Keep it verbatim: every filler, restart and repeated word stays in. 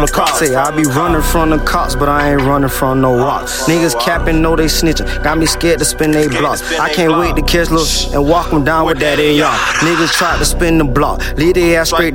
from the cops. Say I be running from the cops, but I ain't running from no rocks. Niggas capping, know they snitching. Got me scared to spin they blocks. I can't wait to catch Lil and walk them down with that A R. Niggas tried to spin the block, lead their ass straight